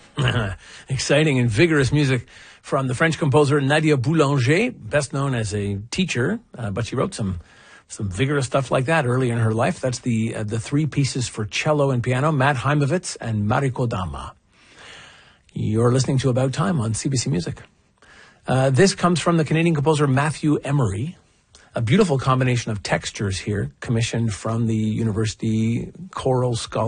Exciting and vigorous music from the French composer Nadia Boulanger, best known as a teacher, but she wrote some vigorous stuff like that early in her life. That's the three pieces for cello and piano, Matt Heimovitz and Mariko Dama. You're listening to About Time on CBC Music. This comes from the Canadian composer Matthew Emery. A beautiful combination of textures here, commissioned from the University Choral Scholar